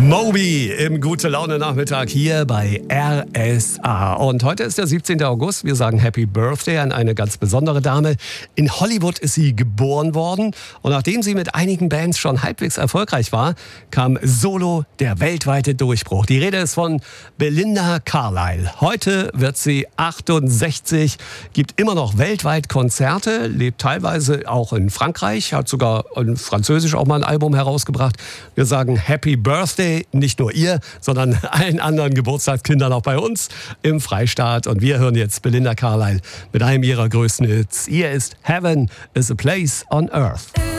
Moby im Gute-Laune-Nachmittag hier bei RSA. Und heute ist der 17. August. Wir sagen Happy Birthday an eine ganz besondere Dame. In Hollywood ist sie geboren worden. Und nachdem sie mit einigen Bands schon halbwegs erfolgreich war, kam solo der weltweite Durchbruch. Die Rede ist von Belinda Carlisle. Heute wird sie 68, gibt immer noch weltweit Konzerte, lebt teilweise auch in Frankreich, hat sogar in Französisch auch mal ein Album herausgebracht. Wir sagen Happy Birthday. Nicht nur ihr, sondern allen anderen Geburtstagskindern auch bei uns im Freistaat. Und wir hören jetzt Belinda Carlisle mit einem ihrer größten Hits. Hier ist Heaven is a Place on Earth.